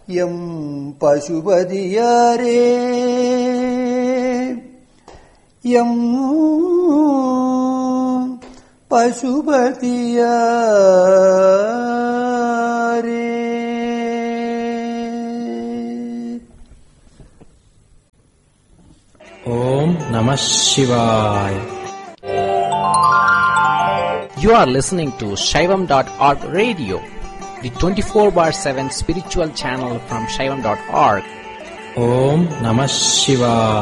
M பசுபதியாரே M பசுபதியாரே. ஓம் நம சிவாய. You are listening to Shaivam.org radio, the 24/7 spiritual channel from Shaivam.org. Om Namah Shivaya.